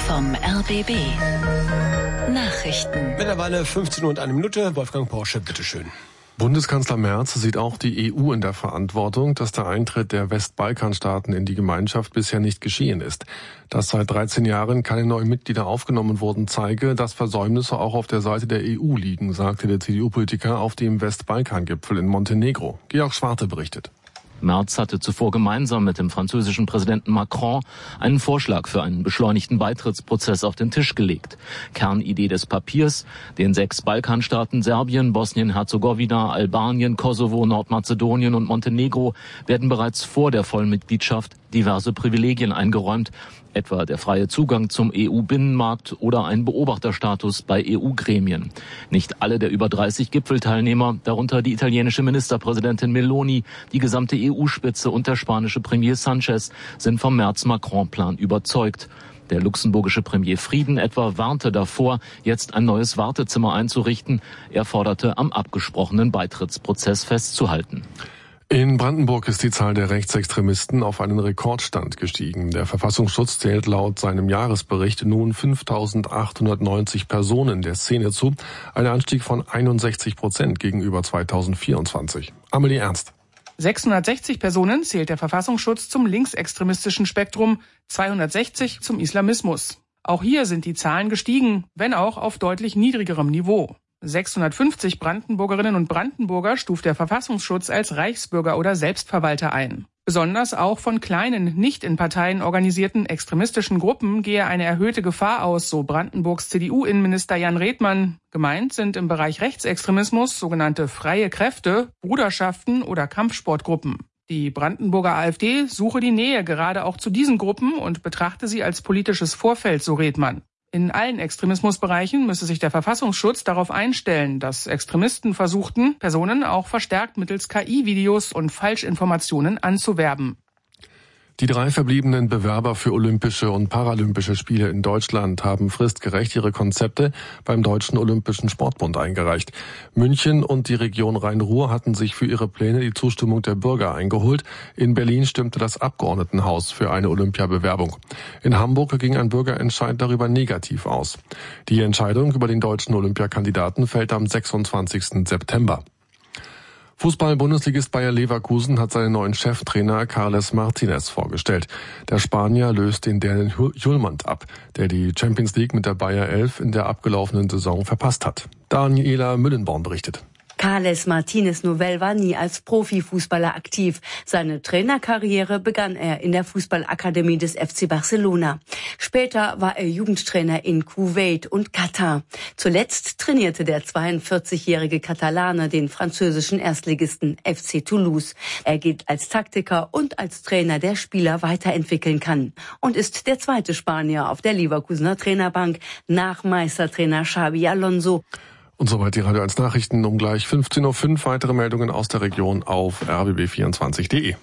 vom RBB. Nachrichten. Mittlerweile 15 Uhr und 1 Minute. Wolfgang Porsche, bitteschön. Bundeskanzler Merz sieht auch die EU in der Verantwortung, dass der Eintritt der Westbalkanstaaten in die Gemeinschaft bisher nicht geschehen ist. Dass seit 13 Jahren keine neuen Mitglieder aufgenommen wurden, zeige, dass Versäumnisse auch auf der Seite der EU liegen, sagte der CDU-Politiker auf dem Westbalkan-Gipfel in Montenegro. Georg Schwarte berichtet. Merz hatte zuvor gemeinsam mit dem französischen Präsidenten Macron einen Vorschlag für einen beschleunigten Beitrittsprozess auf den Tisch gelegt. Kernidee des Papiers: den 6 Balkanstaaten Serbien, Bosnien-Herzegowina, Albanien, Kosovo, Nordmazedonien und Montenegro werden bereits vor der Vollmitgliedschaft diverse Privilegien eingeräumt, etwa der freie Zugang zum EU-Binnenmarkt oder ein Beobachterstatus bei EU-Gremien. Nicht alle der über 30 Gipfelteilnehmer, darunter die italienische Ministerpräsidentin Meloni, die gesamte EU-Spitze und der spanische Premier Sanchez, sind vom Merz-Macron-Plan überzeugt. Der luxemburgische Premier Frieden etwa warnte davor, jetzt ein neues Wartezimmer einzurichten. Er forderte, am abgesprochenen Beitrittsprozess festzuhalten. In Brandenburg ist die Zahl der Rechtsextremisten auf einen Rekordstand gestiegen. Der Verfassungsschutz zählt laut seinem Jahresbericht nun 5.890 Personen der Szene zu, ein Anstieg von 61% gegenüber 2024. Amelie Ernst. 660 Personen zählt der Verfassungsschutz zum linksextremistischen Spektrum, 260 zum Islamismus. Auch hier sind die Zahlen gestiegen, wenn auch auf deutlich niedrigerem Niveau. 650 Brandenburgerinnen und Brandenburger stuft der Verfassungsschutz als Reichsbürger oder Selbstverwalter ein. Besonders auch von kleinen, nicht in Parteien organisierten extremistischen Gruppen gehe eine erhöhte Gefahr aus, so Brandenburgs CDU-Innenminister Jan Redmann. Gemeint sind im Bereich Rechtsextremismus sogenannte freie Kräfte, Bruderschaften oder Kampfsportgruppen. Die Brandenburger AfD suche die Nähe gerade auch zu diesen Gruppen und betrachte sie als politisches Vorfeld, so Redmann. In allen Extremismusbereichen müsse sich der Verfassungsschutz darauf einstellen, dass Extremisten versuchten, Personen auch verstärkt mittels KI-Videos und Falschinformationen anzuwerben. Die 3 verbliebenen Bewerber für Olympische und Paralympische Spiele in Deutschland haben fristgerecht ihre Konzepte beim Deutschen Olympischen Sportbund eingereicht. München und die Region Rhein-Ruhr hatten sich für ihre Pläne die Zustimmung der Bürger eingeholt. In Berlin stimmte das Abgeordnetenhaus für eine Olympiabewerbung. In Hamburg ging ein Bürgerentscheid darüber negativ aus. Die Entscheidung über den deutschen Olympiakandidaten fällt am 26. September. Fußball-Bundesligist Bayer Leverkusen hat seinen neuen Cheftrainer Carles Martinez vorgestellt. Der Spanier löst den Dänen Hjulmand ab, der die Champions League mit der Bayer 11 in der abgelaufenen Saison verpasst hat. Daniela Müllenborn berichtet. Carles Martínez Novell war nie als Profifußballer aktiv. Seine Trainerkarriere begann er in der Fußballakademie des FC Barcelona. Später war er Jugendtrainer in Kuwait und Katar. Zuletzt trainierte der 42-jährige Katalane den französischen Erstligisten FC Toulouse. Er gilt als Taktiker und als Trainer, der Spieler weiterentwickeln kann. Und ist der zweite Spanier auf der Leverkusener Trainerbank nach Meistertrainer Xabi Alonso. Und soweit die Radio 1 Nachrichten. Um gleich 15.05 Uhr weitere Meldungen aus der Region auf rbb24.de.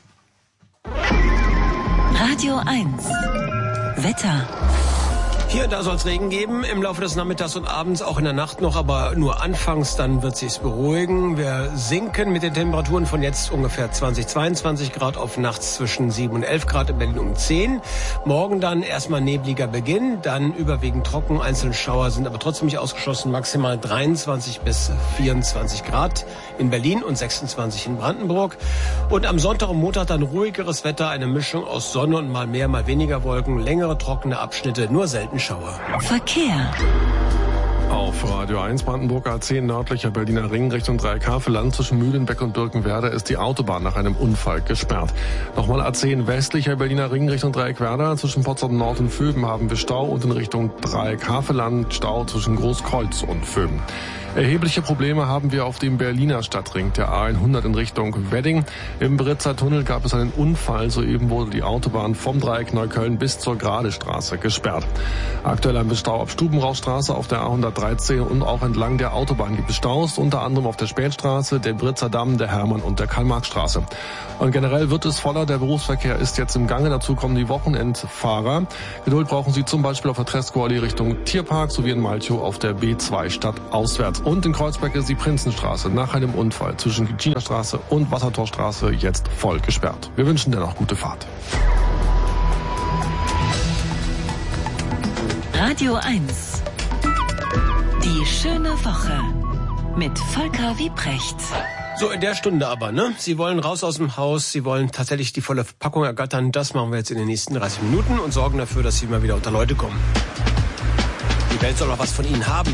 Radio 1 Wetter. Hier und da soll es Regen geben, im Laufe des Nachmittags und Abends, auch in der Nacht noch, aber nur anfangs, dann wird sich's beruhigen. Wir sinken mit den Temperaturen von jetzt ungefähr 20, 22 Grad auf nachts zwischen 7 und 11 Grad, in Berlin um 10. Morgen dann erstmal nebliger Beginn, dann überwiegend trocken, einzelne Schauer sind aber trotzdem nicht ausgeschlossen, maximal 23 bis 24 Grad in Berlin und 26 in Brandenburg. Und am Sonntag und Montag dann ruhigeres Wetter, eine Mischung aus Sonne und mal mehr, mal weniger Wolken, längere trockene Abschnitte, nur selten Schauer. Verkehr. Auf Radio 1 Brandenburg A10 nördlicher Berliner Ring Richtung Dreieck-Havelland zwischen Mühlenbeck und Birkenwerder ist die Autobahn nach einem Unfall gesperrt. Nochmal A10 westlicher Berliner Ring Richtung Dreieck-Werder zwischen Potsdam Nord und Vöben haben wir Stau und in Richtung Dreieck-Havelland Stau zwischen Großkreuz und Vöben. Erhebliche Probleme haben wir auf dem Berliner Stadtring, der A100 in Richtung Wedding. Im Britzer Tunnel gab es einen Unfall. Soeben wurde die Autobahn vom Dreieck Neukölln bis zur Gradestraße gesperrt. Aktuell haben wir Stau ab Stubenrauchstraße auf der A113 und auch entlang der Autobahn gibt es Staus, unter anderem auf der Spätstraße, der Britzer Damm, der Hermann- und der Karl-Marx-Straße. Und generell wird es voller. Der Berufsverkehr ist jetzt im Gange. Dazu kommen die Wochenendfahrer. Geduld brauchen Sie zum Beispiel auf der Tresco-Allee Richtung Tierpark sowie in Malchow auf der B2 stadtauswärts. Und in Kreuzberg ist die Prinzenstraße nach einem Unfall zwischen Gitschinerstraße und Wassertorstraße jetzt voll gesperrt. Wir wünschen dennoch gute Fahrt. Radio 1. Die schöne Woche mit Volker Wiebrecht. So, in der Stunde aber, ne? Sie wollen raus aus dem Haus, Sie wollen tatsächlich die volle Packung ergattern. Das machen wir jetzt in den nächsten 30 Minuten und sorgen dafür, dass Sie mal wieder unter Leute kommen. Die Welt soll auch was von Ihnen haben.